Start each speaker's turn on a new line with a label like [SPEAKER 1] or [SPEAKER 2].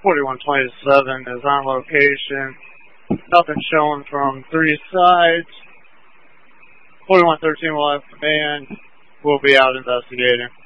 [SPEAKER 1] 4127 is on location. Nothing showing from 3 sides. 4113 will have command. We'll be out investigating.